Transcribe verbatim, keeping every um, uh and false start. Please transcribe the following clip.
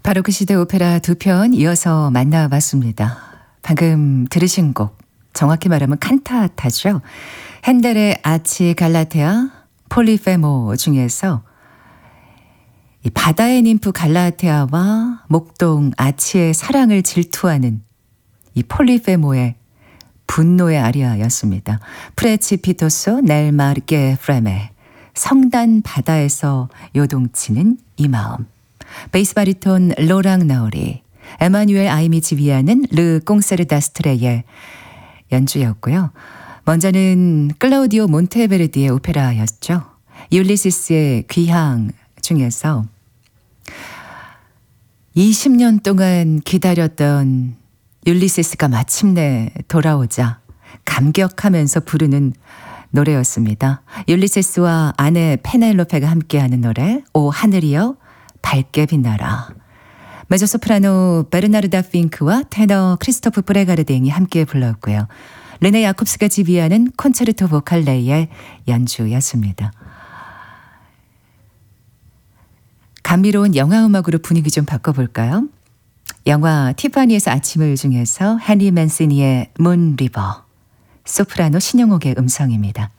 바로 그 시대 오페라 두 편 이어서 만나봤습니다. 방금 들으신 곡, 정확히 말하면 칸타타죠. 핸델의 아치 갈라테아, 폴리페모 중에서 이 바다의 님프 갈라테아와 목동 아치의 사랑을 질투하는 이 폴리페모의 분노의 아리아였습니다. 프레치피토소 넬 마르게 프레메, 성단 바다에서 요동치는 이 마음. 베이스 바리톤 로랑 나우리, 에마뉴엘 아이미 지비아는 르 꽁세르 다스트레의 연주였고요. 먼저는 클라우디오 몬테베르디의 오페라였죠. 율리시스의 귀향 중에서 이십 년 동안 기다렸던 율리시스가 마침내 돌아오자 감격하면서 부르는 노래였습니다. 율리시스와 아내 페넬로페가 함께하는 노래 오 하늘이여 밝게 빛나라. 메조소프라노 베르나르다 핑크와 테너 크리스토프 프레가르댕이 함께 불렀고요. 르네 야콥스가 지휘하는 콘체르토 보칼레의 연주였습니다. 감미로운 영화 음악으로 분위기 좀 바꿔볼까요? 영화 티파니에서 아침을 중에서 해니 맨시니의 문 리버, 소프라노 신영옥의 음성입니다.